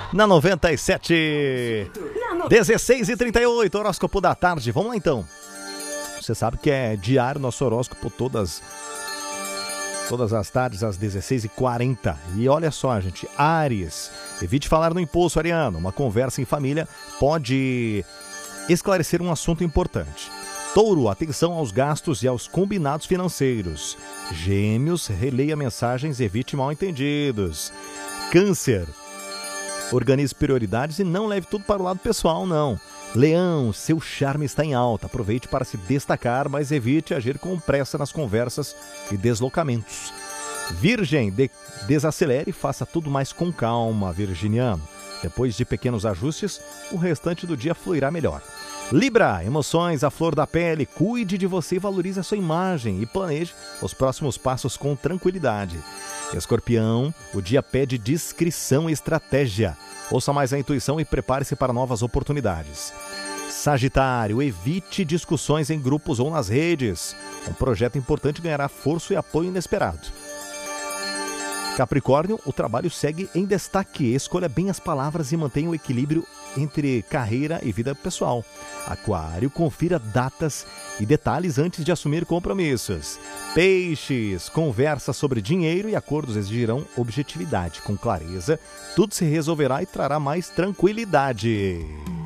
Na 97, 16h38, horóscopo da tarde. Vamos lá então. Você sabe que é diário nosso horóscopo todas as tardes às 16h40. E olha só, gente, Áries, evite falar no impulso, Ariano. Uma conversa em família pode esclarecer um assunto importante. Touro, atenção aos gastos e aos combinados financeiros. Gêmeos, releia mensagens e evite mal-entendidos. Câncer, organize prioridades e não leve tudo para o lado pessoal, não. Leão, seu charme está em alta. Aproveite para se destacar, mas evite agir com pressa nas conversas e deslocamentos. Virgem, desacelere e faça tudo mais com calma, virginiano. Depois de pequenos ajustes, o restante do dia fluirá melhor. Libra, emoções à flor da pele. Cuide de você e valorize a sua imagem e planeje os próximos passos com tranquilidade. Escorpião, o dia pede discrição e estratégia. Ouça mais a intuição e prepare-se para novas oportunidades. Sagitário, evite discussões em grupos ou nas redes. Um projeto importante ganhará força e apoio inesperado. Capricórnio, o trabalho segue em destaque. Escolha bem as palavras e mantenha o equilíbrio entre carreira e vida pessoal. Aquário, confira datas e detalhes antes de assumir compromissos. Peixes, conversa sobre dinheiro e acordos exigirão objetividade. Com clareza, tudo se resolverá e trará mais tranquilidade.